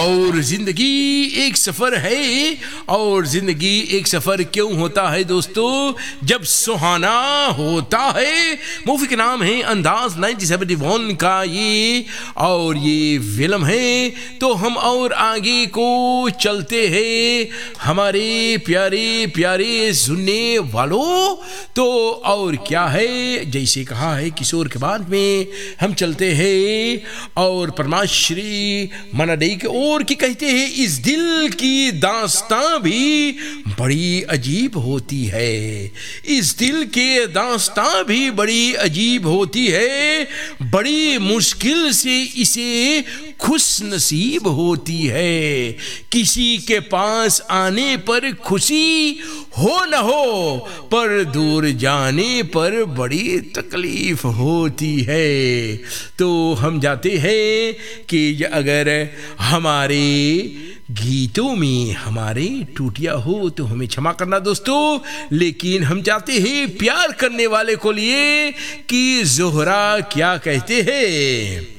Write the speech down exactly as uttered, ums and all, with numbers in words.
और जिंदगी एक सफर है। और जिंदगी एक सफर क्यों होता है दोस्तों? जब सुहाना होता है। मूवी का नाम है अंदाज नाइनटीन सेवेंटी वन का ये, और ये फिल्म है। तो हम और आगे को चलते हैं हमारे प्यारे प्यारे सुनने वालों। तो और क्या है, जैसे कहा है किशोर के बाद में हम चलते हैं और परमाश्री मनाडे की ओर की कहते हैं इस दिल की दास्तां भी बड़ी अजीब होती है। इस दिल के दास्तां भी बड़ी अजीब होती है। बड़ी मुश्किल से इसे खुश नसीब होती है। किसी के पास आने पर खुशी हो न हो, पर दूर जाने पर बड़ी तकलीफ होती है। तो हम जाते हैं कि अगर हमारे गीतों में हमारे टूटिया हो तो हमें क्षमा करना दोस्तों, लेकिन हम चाहते हैं प्यार करने वाले को लिए कि जोहरा क्या कहते हैं।